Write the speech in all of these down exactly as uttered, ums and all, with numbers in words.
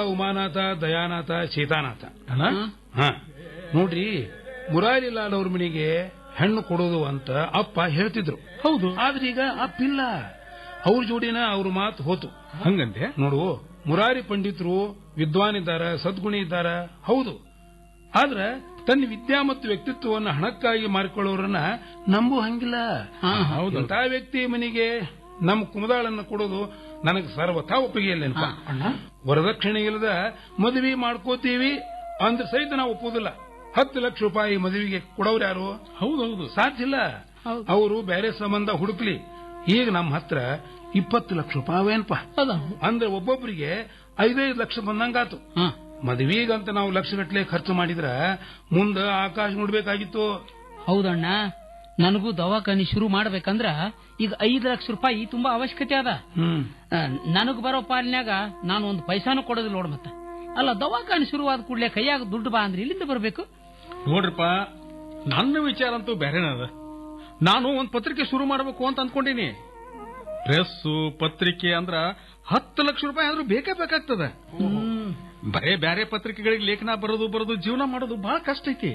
ಉಮಾನಾಥ, ದಯಾನಾಥ, ಸೀತಾನಾಥ ಹ ನೋಡ್ರಿ, ಮುರಾರಿಲಾಲ್ ಅವ್ರ ಮನೆಗೆ ಹೆಣ್ಣು ಕೊಡೋದು ಅಂತ ಅಪ್ಪ ಹೇಳ್ತಿದ್ರು. ಹೌದು. ಆದ್ರೆ ಈಗ ಅಪ್ಪಿಲ್ಲ. ಅವ್ರ ಜೋಡಿನ ಅವ್ರ ಮಾತು ಹೋತು. ಹಂಗಂತೆ ನೋಡು, ಮುರಾರಿ ಪಂಡಿತರು ವಿದ್ವಾನ್ ಇದ್ದಾರ, ಸದ್ಗುಣಿ ಇದ್ದಾರ, ಹೌದು. ಆದ್ರ ತನ್ನ ವಿದ್ಯಾ ಮತ್ತು ವ್ಯಕ್ತಿತ್ವವನ್ನು ಹಣಕ್ಕಾಗಿ ಮಾರಿಕೊಳ್ಳೋರನ್ನ ನಂಬು ಹಂಗಿಲ್ಲ. ಇಂಥ ವ್ಯಕ್ತಿ ಮನೆಗೆ ನಮ್ಮ ಕುಮದಾಳನ್ನ ಕೊಡೋದು ನನಗೆ ಸರ್ವಥಾ ಒಪ್ಪಿಗೆಯಲ್ಲೇನಪ್ಪ. ವರದಕ್ಷಿಣೆ ಇಲ್ಲದ ಮದುವೆ ಮಾಡ್ಕೋತೀವಿ ಅಂದ್ರೆ ಸಹಿತ ನಾವು ಒಪ್ಪೋದಿಲ್ಲ. ಹತ್ತು ಲಕ್ಷ ರೂಪಾಯಿ ಮದುವೆಗೆ ಕೊಡೋರು ಯಾರು? ಹೌದೌದು, ಸಾಧ್ಯ ಇಲ್ಲ. ಅವರು ಬೇರೆ ಸಂಬಂಧ ಹುಡುಕ್ಲಿ. ಈಗ ನಮ್ಮ ಹತ್ರ ಇಪ್ಪತ್ತು ಲಕ್ಷ ರೂಪಾಯಿ ಅವೇನಪ್ಪ ಅಂದ್ರೆ ಒಬ್ಬೊಬ್ಬರಿಗೆ ಐದೈದು ಲಕ್ಷ ಬಂದಂಗಾತು. ಮದುವೆಗಂತ ನಾವು ಲಕ್ಷಗಟ್ಟಲೆ ಖರ್ಚು ಮಾಡಿದ್ರ ಮುಂದ ಆಕಾಶ ನೋಡ್ಬೇಕಾಗಿತ್ತು. ಹೌದಣ್ಣ, ನನಗೂ ದವಾಖಾನಿ ಶುರು ಮಾಡ್ಬೇಕಂದ್ರ ಈಗ ಐದು ಲಕ್ಷ ರೂಪಾಯಿ ತುಂಬಾ ಅವಶ್ಯಕತೆ ಅದ. ನನಗ್ ಬರೋ ಪಾಲಿನ್ಯಾಗ ನಾನು ಒಂದು ಪೈಸಾನು ಕೊಡೋದಿಲ್ಲ ನೋಡ್. ಮತ್ತ ಅಲ್ಲ, ದವಾಖಾನಿ ಶುರುವಾದ ಕೂಡಲೇ ಕೈಯಾಗ ದುಡ್ಡು ಬಾ ಅಂದ್ರೆ ಇಲ್ಲಿಂದ ಬರಬೇಕು. ನೋಡ್ರಪ್ಪ, ನನ್ನ ವಿಚಾರ ಅಂತೂ ಬೇರೆನದ. ನಾನು ಒಂದ್ ಪತ್ರಿಕೆ ಶುರು ಮಾಡಬೇಕು ಅಂತ ಅನ್ಕೊಂಡಿನಿ. ಪ್ರೆಸ್ಸು ಪತ್ರಿಕೆ ಅಂದ್ರ ಹತ್ತು ಲಕ್ಷ ರೂಪಾಯಿ ಆದ್ರೂ ಬೇಕೇ ಬೇಕಾಗ್ತದ. ಬರೇ ಬ್ಯಾರೆ ಪತ್ರಿಕೆಗಳಿಗೆ ಲೇಖನ ಬರೋದು ಬರೋದು ಜೀವನ ಮಾಡೋದು ಬಹಳ ಕಷ್ಟ ಐತಿ.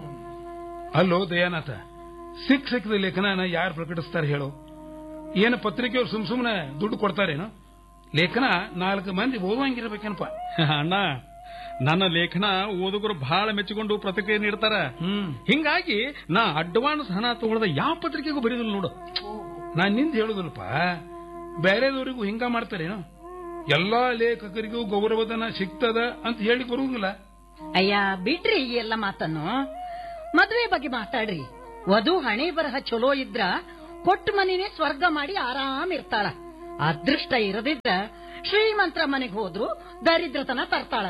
ಅಲ್ಲೋ ದಯಾನಾಥ, ಸಿಕ್ ಸಿಕ್ಕದ ಲೇಖನ ಯಾರು ಪ್ರಕಟಿಸ್ತಾರೆ ಹೇಳು? ಏನು ಪತ್ರಿಕೆಯವ್ರು ಸುಮ್ ಸುಮ್ನೆ ದುಡ್ಡು ಕೊಡ್ತಾರೇನು? ಲೇಖನ ನಾಲ್ಕು ಮಂದಿ ಓದುವಂಗಿರ್ಬೇಕೇನಪ್ಪ. ಅಣ್ಣ, ನನ್ನ ಲೇಖನ ಓದುಗರು ಬಹಳ ಮೆಚ್ಚಿಕೊಂಡು ಪ್ರತಿಕ್ರಿಯೆ ನೀಡ್ತಾರ. ಹಿಂಗಾಗಿ ನಾ ಅಡ್ವಾನ್ಸ್ ಹಣ ತಗೊಳ್ಳದ ಯಾವ ಪತ್ರಿಕೆಗೂ ಬರೀದಿಲ್ಲ ನೋಡು. ನಾನ್ ನಿಂದ ಹೇಳುದಿಲ್ಲಪ್ಪ, ಬೇರೆದವರಿಗೂ ಹಿಂಗ ಮಾಡ್ತಾರೇನು? ಎಲ್ಲಾ ಲೇಖಕರಿಗೂ ಗೌರವಧನ ಸಿಗ್ತದ ಅಂತ ಹೇಳಿ ಬರುವುದಿಲ್ಲ. ಅಯ್ಯ ಬಿಡ್ರಿ ಈ ಎಲ್ಲ ಮಾತನ್ನು. ಮದುವೆ ಬಗ್ಗೆ ಮಾತಾಡ್ರಿ. ವಧು ಹಣೆ ಬರಹ ಚಲೋ ಇದ್ರ ಕೊಟ್ಟು ಮನಿನೇ ಸ್ವರ್ಗ ಮಾಡಿ ಆರಾಮ್ ಇರ್ತಾಳ. ಅದೃಷ್ಟ ಇರದಿದ್ರ ಶ್ರೀಮಂತರ ಮನೆಗೆ ಹೋದ್ರು ದರಿದ್ರತನ ತರ್ತಾಳ.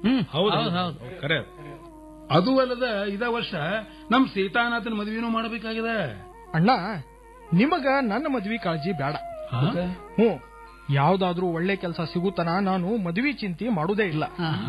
ಅದು ಅಲ್ಲದ ಇದ ವರ್ಷ ನಮ್ ಸೀತಾನಾಥನ ಮದುವೆನೂ ಮಾಡಬೇಕಾಗಿದೆ. ಅಣ್ಣ, ನಿಮಗ ನನ್ನ ಮದ್ವಿ ಕಾಳಜಿ ಬೇಡ. ಹ್ಞೂ, ಯಾವ್ದಾದ್ರೂ ಒಳ್ಳೆ ಕೆಲಸ ಸಿಗುತ್ತನ ನಾನು ಮದುವೆ ಚಿಂತೆ ಮಾಡುವುದೇ ಇಲ್ಲ.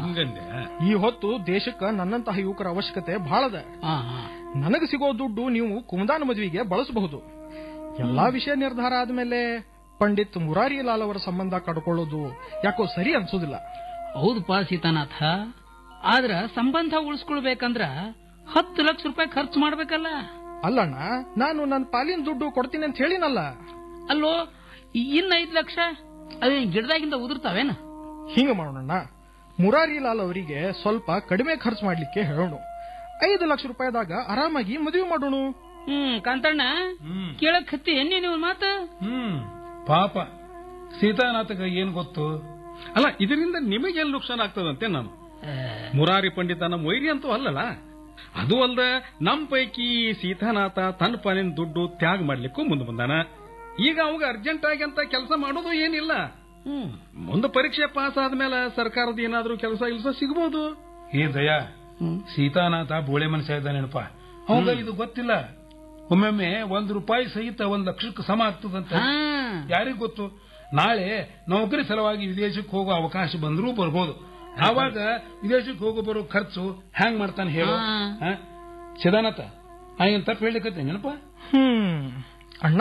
ಈ ಹೊತ್ತು ದೇಶಕ್ಕ ನನ್ನಂತಹ ಯುವಕರ ಅವಶ್ಯಕತೆ ಬಹಳದ. ನನಗ ಸಿಗೋ ದುಡ್ಡು ನೀವು ಕುಮದಾನ ಮದುವೆಗೆ ಬಳಸಬಹುದು. ಎಲ್ಲಾ ವಿಷಯ ನಿರ್ಧಾರ ಆದ್ಮೇಲೆ ಪಂಡಿತ್ ಮುರಾರಿಲಾಲ್ ಅವರ ಸಂಬಂಧ ಕಡ್ಕೊಳ್ಳೋದು ಯಾಕೋ ಸರಿ ಅನ್ಸೋದಿಲ್ಲ. ಹೌದಪ್ಪ ಸೀತಾನಾಥ, ಆದ್ರ ಸಂಬಂಧ ಉಳಿಸ್ಕೊಳ್ಬೇಕಂದ್ರ ಹತ್ತು ಲಕ್ಷ ರೂಪಾಯಿ ಖರ್ಚು ಮಾಡ್ಬೇಕಲ್ಲ. ಅಲ್ಲಣ್ಣ, ನಾನು ನನ್ನ ಪಾಲಿನ ದುಡ್ಡು ಕೊಡ್ತೀನಿ ಅಂತ ಹೇಳಿನಲ್ಲ. ಅಲ್ಲೋ, ಇನ್ನ ಐದು ಲಕ್ಷ ಅದೇ ಗಿಡದಾಗಿಂದ ಉದುರ್ತಾವೇನ? ಹಿಂಗ ಮಾಡೋಣ, ಮುರಾರಿಲಾಲ್ ಅವರಿಗೆ ಸ್ವಲ್ಪ ಕಡಿಮೆ ಖರ್ಚು ಮಾಡ್ಲಿಕ್ಕೆ ಹೇಳೋಣ. ಐದು ಲಕ್ಷ ರೂಪಾಯಿದಾಗ ಆರಾಮಾಗಿ ಮದುವೆ ಮಾಡೋಣ. ಹ್ಮ್ ಕಾಂತಣ್ಣ, ಕೇಳಕ್ ಹತ್ತಿ ಎನ್ನಿ ನೀವು ಮಾತ. ಹ್ಮ್ ಪಾಪ ಸೀತಾನಾಥಗ ಏನ್ ಗೊತ್ತು? ಅಲ್ಲ, ಇದರಿಂದ ನಿಮಗೆಲ್ಲ ನುಕ್ಸಾನ ಆಗ್ತದಂತೆ. ನಾನು ಮುರಾರಿ ಪಂಡಿತನ ಮೊಯ್ರಿ ಅಂತೂ ಅಲ್ಲಲ್ಲ. ಅದು ಅಲ್ದ ನಮ್ ಪೈಕಿ ಸೀತಾನಾಥ ತನ್ನ ಪಾಲಿನ ದುಡ್ಡು ತ್ಯಾಗ ಮಾಡ್ಲಿಕ್ಕೂ ಮುಂದೆ ಬಂದಾನ. ಈಗ ಅವಾಗ ಅರ್ಜೆಂಟ್ ಆಗಿ ಅಂತ ಕೆಲಸ ಮಾಡೋದು ಏನಿಲ್ಲ. ಮುಂದೆ ಪರೀಕ್ಷೆ ಪಾಸ್ ಆದ್ಮೇಲೆ ಸರ್ಕಾರದ ಏನಾದ್ರೂ ಕೆಲಸ ಇಲ್ಸ ಸಿಗಬಹುದು. ಏ ದಯಾ, ಸೀತಾನಾಥ ಬೋಳೆ ಮನುಷ್ಯ ಇದ್ದಾನೇನಪ್ಪ. ಅವಾಗ ಇದು ಗೊತ್ತಿಲ್ಲ. ಒಮ್ಮೊಮ್ಮೆ ಒಂದ್ ರೂಪಾಯಿ ಸಹಿತ ಒಂದ್ ಲಕ್ಷಕ್ಕೆ ಸಮ ಆಗ್ತದಂತ ಯಾರಿಗ್ ಗೊತ್ತು? ನಾಳೆ ನೌಕರಿ ಸಲುವಾಗಿ ವಿದೇಶಕ್ಕೆ ಹೋಗೋ ಅವಕಾಶ ಬಂದ್ರೂ ಬರ್ಬೋದು. ಆವಾಗ ವಿದೇಶಕ್ಕೆ ಹೋಗೋ ಬರೋ ಖರ್ಚು ಹ್ಯಾಂಗ್ ಮಾಡ್ತಾನೆ ಹೇಳು? ಸೀತಾನಾಥ ಆಯ್ನ್ ತಪ್ಪು ಹೇಳಿಕತ್ತೇನಪ್ಪ. ಹ್ಮ್ ಅಣ್ಣ,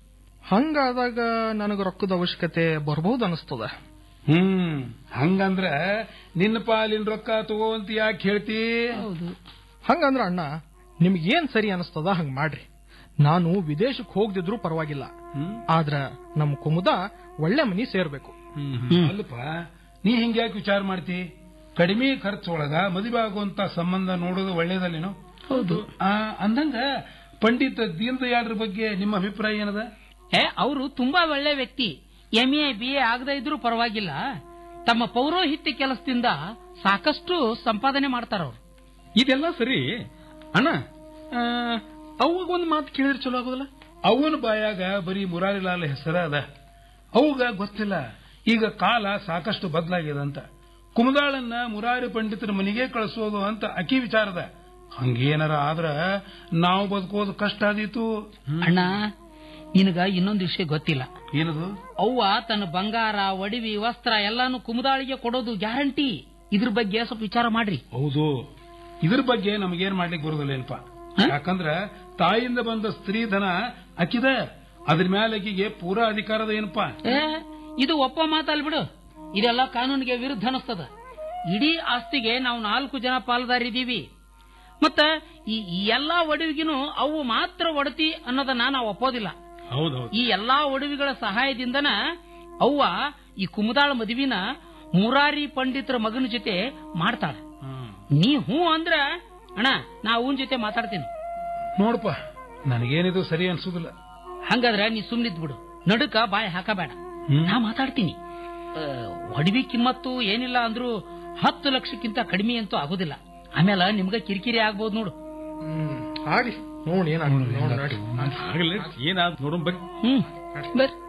ಹಂಗಾದಾಗ ನನಗ ರೊಕ್ಕದ ಅವಶ್ಯಕತೆ ಬರ್ಬಹುದು ಅನಿಸ್ತದ. ಹ್ಮ್ ಹಂಗಂದ್ರ ನಿನ್ನ ಪಾಲಿನ ರೊಕ್ಕ ತಗೋ ಅಂತ ಯಾಕೆ ಹೇಳ್ತಿ? ಹಂಗಂದ್ರ ಅಣ್ಣ, ನಿಮ್ಗೇನ್ ಸರಿ ಅನಿಸ್ತದ ಹಂಗ ಮಾಡ್ರಿ. ನಾನು ವಿದೇಶಕ್ಕೆ ಹೋಗದಿದ್ರು ಪರವಾಗಿಲ್ಲ, ಆದ್ರ ನಮ್ ಕುಮುದ ಒಳ್ಳೆ ಮನಿ ಸೇರ್ಬೇಕು. ಅಲ್ಲಪ್ಪ, ನೀ ಹಿಂಗ್ಯಾಕೆ ವಿಚಾರ ಮಾಡ್ತಿ? ಕಡಿಮೆ ಖರ್ಚೊಳಗ ಮದುವೆ ಆಗುವಂತ ಸಂಬಂಧ ನೋಡೋದು ಒಳ್ಳೇದಲ್ಲೇನು? ಹೌದು. ಅಂದಂಗ ಪಂಡಿತ್ ದೀನ್ ದಯಾಳ್ರ ಬಗ್ಗೆ ನಿಮ್ಮ ಅಭಿಪ್ರಾಯ ಏನದ? ಏ, ಅವರು ತುಂಬಾ ಒಳ್ಳೆ ವ್ಯಕ್ತಿ. ಎಂ ಎ ಬಿ ಎ ಆಗದ ಇದ್ರೂ ಪರವಾಗಿಲ್ಲ, ತಮ್ಮ ಪೌರೋಹಿತ್ಯ ಕೆಲಸದಿಂದ ಸಾಕಷ್ಟು ಸಂಪಾದನೆ ಮಾಡ್ತಾರ ಅವ್ರು. ಇದೆಲ್ಲ ಸರಿ ಅಣ್ಣ. ಅವಾಗ ಒಂದು ಮಾತು ಕೇಳಿದ್ರೆ ಚಲೋ ಆಗೋದಿಲ್ಲ? ಅವನ ಬಾಯಾಗ ಬರೀ ಮುರಾರಿಲಾಲ್ ಹೆಸರ ಅದ. ಅವಾಗ ಗೊತ್ತಿಲ್ಲ ಈಗ ಕಾಲ ಸಾಕಷ್ಟು ಬದಲಾಗ್ಯದಂತ. ಕುಮದಾಳನ್ನ ಮುರಾರಿ ಪಂಡಿತರ ಮನೆಗೆ ಕಳಿಸೋದು ಅಂತ ಅಕಿ ವಿಚಾರದ. ಹಂಗೇನಾರ ಆದ್ರ ನಾವು ಬದುಕೋದು ಕಷ್ಟ ಆದೀತು. ಅಣ್ಣ, ನಿನಗ ಇನ್ನೊಂದು ವಿಷಯ ಗೊತ್ತಿಲ್ಲ. ಏನದು? ಅವ್ವ ತನ್ನ ಬಂಗಾರ, ಒಡವಿ, ವಸ್ತ್ರ ಎಲ್ಲಾನು ಕುಮದಾಳಿಗೆ ಕೊಡೋದು ಗ್ಯಾರಂಟಿ. ಇದ್ರ ಬಗ್ಗೆ ಸ್ವಲ್ಪ ವಿಚಾರ ಮಾಡ್ರಿ. ಹೌದು, ಇದ್ರ ಬಗ್ಗೆ ನಮಗೇನ್ ಮಾಡ್ಲಿಕ್ಕೆ ಬರೋದಿಲ್ಲ ಏನಪ್ಪಾ. ಯಾಕಂದ್ರ ತಾಯಿಯಿಂದ ಬಂದ ಸ್ತ್ರೀ ಧನ ಅಕ್ಕಿದ, ಅದ್ರ ಮೇಲೆ ಆಕಿಗೆ ಪೂರಾ ಅಧಿಕಾರದ ಏನಪ್ಪಾ. ಇದು ಒಪ್ಪ ಮಾತಲ್ ಬಿಡು, ಇದೆಲ್ಲ ಕಾನೂನಿಗೆ ವಿರುದ್ಧ ಅನಿಸ್ತದ. ಇಡೀ ಆಸ್ತಿಗೆ ನಾವು ನಾಲ್ಕು ಜನ ಪಾಲುದಾರಿದ್ದೀವಿ. ಮತ್ತ ಈ ಈ ಎಲ್ಲಾ ಒಡವಿಗಿನೂ ಅವು ಮಾತ್ರ ಒಡತಿ ಅನ್ನೋದನ್ನ ನಾವು ಒಪ್ಪೋದಿಲ್ಲ. ಹೌದೌದು. ಈ ಎಲ್ಲಾ ಒಡವಿಗಳ ಸಹಾಯದಿಂದನ ಅವ್ವ ಈ ಕುಮುದಾಳ ಮದುವಿನ ಮುರಾರಿ ಪಂಡಿತರ ಮಗನ ಜೊತೆ ಮಾಡ್ತಾಳ. ನೀ ಹೂ ಅಂದ್ರ ಅಣ್ಣ ನಾ ಅವನ ಜೊತೆ ಮಾತಾಡ್ತೀನಿ. ನೋಡಪ್ಪ, ನನಗೇನಿದು ಸರಿ ಅನ್ಸುದಿಲ್ಲ. ಹಂಗಾದ್ರೆ ನೀ ಸುಮ್ನಿದ್ ಬಿಡು, ನಡುಕ ಬಾಯಿ ಹಾಕಬೇಡ, ನಾ ಮಾತಾಡ್ತೀನಿ. ಒಡವಿ ಕಿಮ್ಮತ್ತು ಏನಿಲ್ಲ ಅಂದ್ರೂ ಹತ್ತು ಲಕ್ಷಕ್ಕಿಂತ ಕಡಿಮೆ ಅಂತೂ ಆಗುದಿಲ್ಲ. ಆಮೇಲೆ ನಿಮ್ಗ ಕಿರಿಕಿರಿ ಆಗ್ಬೋದು ನೋಡು. ಆಗ್ಲಿ ನೋಡಿ ಏನಾಗ್ತದೆ ಏನಾದ್ ನೋಡೋಣ ಬರ್ರಿ. ಹ್ಮ್ ಬರ್ರಿ.